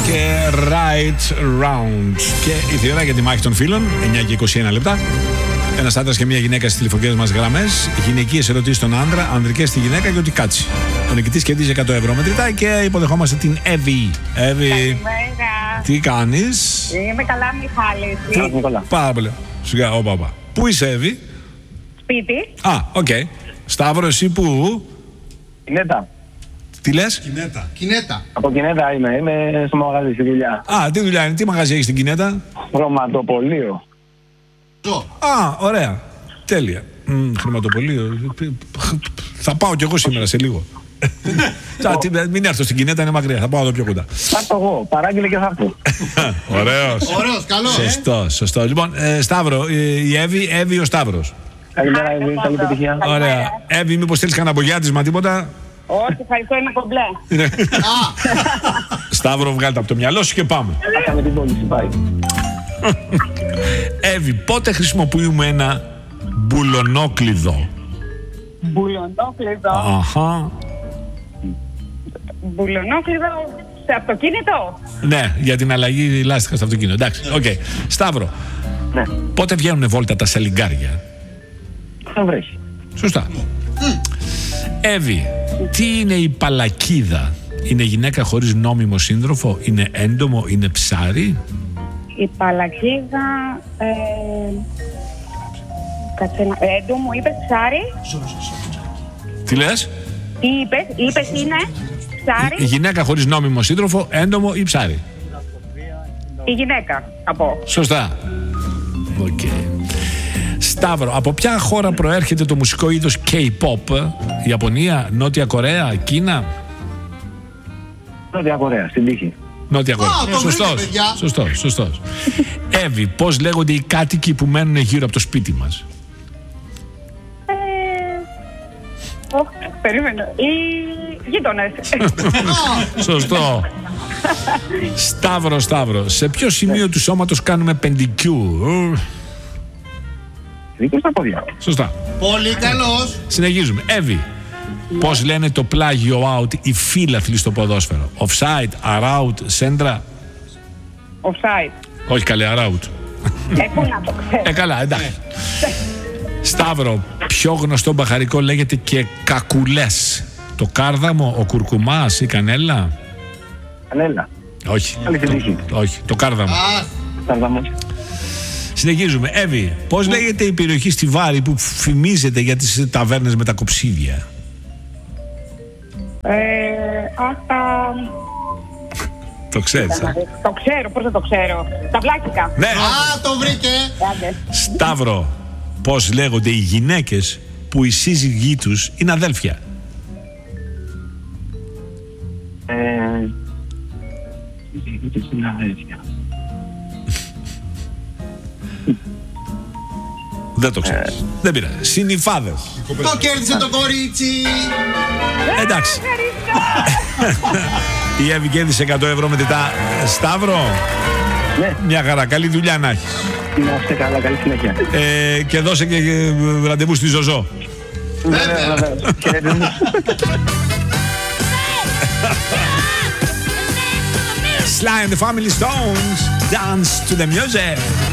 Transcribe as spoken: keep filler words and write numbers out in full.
και Right Round. Και ήρθε η ώρα για τη μάχη των φίλων, εννιά και είκοσι ένα λεπτά. Ένας άντρας και μια γυναίκα στις τηλεφωνικές μας γραμμές. Γυναικείες ερωτήσεις στον άντρα, ανδρικές στη γυναίκα και ό,τι κάτσει. Ο νικητής κερδίζει εκατό ευρώ μετρητά και υποδεχόμαστε την Εύη. Εύη, Καλημέρα. τι κάνεις? Είμαι καλά, Μιχάλη. Πάρα πολύ. Σιγά, όπα, όπα. Πού είσαι, Εύη? Σπίτι. Α, οκ. Okay. Σταύρο, εσύ πού? Κινέτα. Τι λες? Κινέτα. Κινέτα. Από Κινέτα είμαι, είμαι στο μαγαζί, στη δουλειά. Α, τι δουλειά είναι, τι μαγαζί έχεις στην Κινέτα? Χρωματοπωλείο. Α, ωραία. Τέλεια. Μ, χρηματοπωλείο. Θα πάω κι εγώ σήμερα σε λίγο. Μην έρθω στην Κινέτα, είναι μακριά. Θα πάω εδώ πιο κοντά. Θα έρθω εγώ, παράγγειλε και θα έρθω. Ωραίος. Ωραίος, καλό. Σωστό, σωστό. Λοιπόν, ε, Σταύρο, ε, η Εύη, Εύη ο Σταύρος. Καλημέρα, Εύη, καλή επιτυχία. Ωραία. Εύη, μήπως θέλεις κανένα απογιάτισμα, τίποτα? Όχι, ευχαριστώ, είμαι κομπλέ. Σταύρο, βγάλτε από το μυαλό σου και πάμε. Άσαμε την πώληση, πάει. Εύη, πότε χρησιμοποιούμε ένα μπουλονόκλειδο? Μπουλονόκλειδο. Αχα. Μπουλονόκλειδο σε αυτοκίνητο. Ναι, για την αλλαγή λάστιχα στο αυτοκίνητο. Εντάξει, οκ. Okay. Σταύρο, Ναι, πότε βγαίνουν βόλτα τα σαλιγκάρια? θα βρέχει. Σωστά. Εύη, τι είναι η παλακίδα? Είναι γυναίκα χωρίς νόμιμο σύντροφο? Είναι έντομο? Είναι ψάρι? Η παλακίδα. Ε, κάτσε να. Έντομο, είπες ψάρι. Τι λες? Τι είπες, είπες είναι Η ψάρι. γυναίκα χωρίς νόμιμο σύντροφο, έντομο ή ψάρι? Η γυναίκα, θα πω. Σωστά. Οκ. Okay. Σταύρο, από ποια χώρα προέρχεται το μουσικό είδος K-pop? Ιαπωνία, Νότια Κορέα, Κίνα? Νότια Κορέα, στην τύχη. Νότια Κορέα. Α, το Σωστός, βρήκα, παιδιά. σωστός, σωστός. Εύη, πώς λέγονται οι κάτοικοι που μένουν γύρω από το σπίτι μας? Ε, οχ, περίμενα. Οι γείτονες. Σωστό. Σταύρο, Σταύρο, σε ποιο σημείο του σώματος κάνουμε πεντικιούρ? Δίκιο στα πόδια. Σωστά. Πολύ καλός. Συνεχίζουμε. Εύη, πώς λένε το πλάγιο out οι φίλαθλοι στο ποδόσφαιρο? Offside, around, σέντρα? Offside. Όχι καλέ, around. Ε, πού να το ξέρω. Ε, καλά, εντάξει. Σταύρο, πιο γνωστό μπαχαρικό λέγεται και κακουλές? Το κάρδαμο, ο κουρκουμάς, η κανέλα? Κανέλα. Όχι. Καλή Το- τύχη. όχι, το κάρδαμο. Α, Σαρδαμό. Συνεχίζουμε. Εύη, πώς λέγεται η περιοχή στη Βάρη που φημίζεται για τις ταβέρνες με τα κοψίδια? Ε, αχ, τα... Το ξέρεις. α? Το ξέρω, πώς δεν το ξέρω. Τα βλάκικα. Ναι. α, το βρήκε. Άντε. Σταύρο, πώς λέγονται οι γυναίκες που οι σύζυγοί τους είναι αδέλφια? Ε... συζητήσεις στην αδέρφια. Δεν το ξέρεις. Δεν πειράζει. Συνυφάδες. Το κέρδισε το κορίτσι. Εντάξει. Η Εύη κέρδισε εκατό ευρώ μετρητά. Σταύρο, Ναι, μια χαρά. Καλή δουλειά να έχεις. να είστε καλά, καλή συνέχεια. Ε, και δώσε και ε, ραντεβού στη Ζωζό. Βέβαια, βέβαια. Χαιρετισμούς. Sly and the Family Stones, dance to the music.